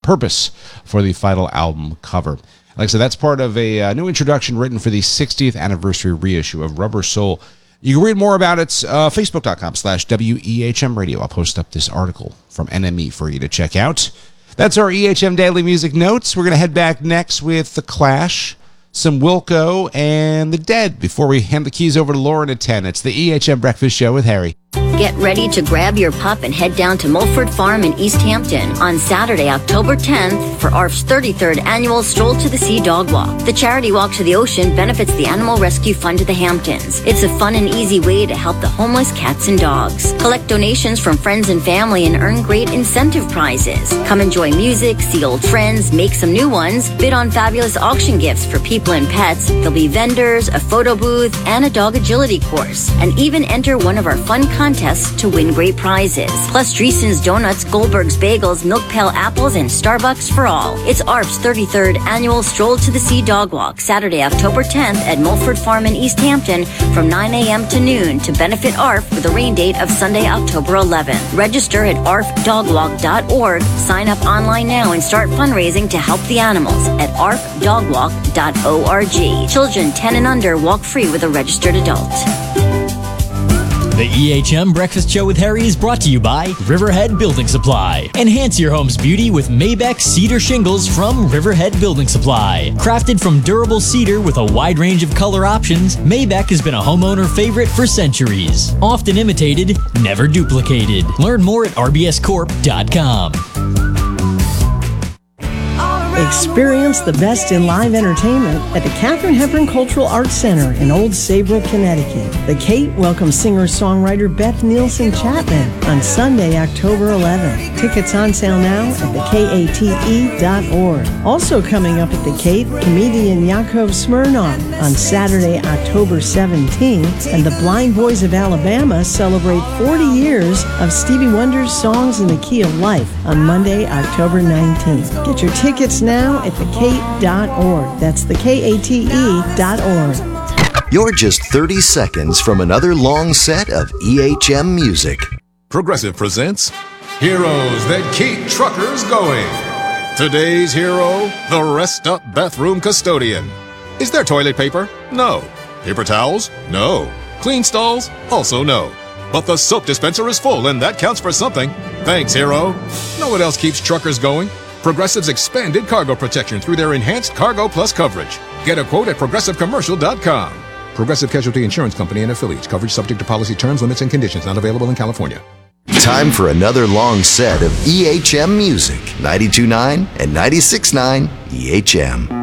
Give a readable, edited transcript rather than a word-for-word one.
Purpose for the final album cover. Like I said, that's part of a new introduction written for the 60th anniversary reissue of Rubber Soul. You can read more about it, facebook.com/WEHM Radio. I'll post up this article from NME for you to check out. That's our EHM Daily Music Notes. We're going to head back next with The Clash, some Wilco, and The Dead before we hand the keys over to Lauren at 10. It's the EHM Breakfast Show with Harry. Get ready to grab your pup and head down to Mulford Farm in East Hampton on Saturday, October 10th for ARF's 33rd annual Stroll to the Sea Dog Walk. The charity walk to the ocean benefits the Animal Rescue Fund of the Hamptons. It's a fun and easy way to help the homeless cats and dogs. Collect donations from friends and family and earn great incentive prizes. Come enjoy music, see old friends, make some new ones, bid on fabulous auction gifts for people and pets. There'll be vendors, a photo booth, and a dog agility course. And even enter one of our fun contests to win great prizes. Plus Dreesen's Donuts, Goldberg's Bagels, Milk Pail Apples, and Starbucks for all. It's ARF's 33rd annual Stroll to the Sea Dog Walk, Saturday, October 10th at Mulford Farm in East Hampton from 9 a.m. to noon to benefit ARF with a rain date of Sunday, October 11th. Register at arfdogwalk.org. Sign up online now and start fundraising to help the animals at arfdogwalk.org. Children 10 and under walk free with a registered adult. The EHM Breakfast Show with Harry is brought to you by Riverhead Building Supply. Enhance your home's beauty with Maybeck Cedar Shingles from Riverhead Building Supply. Crafted from durable cedar with a wide range of color options, Maybeck has been a homeowner favorite for centuries. Often imitated, never duplicated. Learn more at rbscorp.com. Experience the best in live entertainment at the Katharine Hepburn Cultural Arts Center in Old Saybrook, Connecticut. The Kate welcomes singer-songwriter Beth Nielsen Chapman on Sunday, October 11th. Tickets on sale now at thekate.org. Also coming up at the Kate, comedian Yakov Smirnoff on Saturday, October 17th. And the Blind Boys of Alabama celebrate 40 years of Stevie Wonder's Songs in the Key of Life on Monday, October 19th. Get your tickets now at thekate.org. That's thekate.org. You're just 30 seconds from another long set of EHM music. Progressive presents Heroes That Keep Truckers Going. Today's hero, the Rest Up Bathroom Custodian. Is there toilet paper? No. Paper towels? No. Clean stalls? Also no. But the soap dispenser is full, and that counts for something. Thanks, hero. Know what else keeps truckers going? Progressive's expanded cargo protection through their enhanced Cargo Plus coverage. Get a quote at progressivecommercial.com. Progressive Casualty Insurance Company and affiliates. Coverage subject to policy terms, limits, and conditions. Not available in California. Time for another long set of EHM music. 92.9 and 96.9 EHM.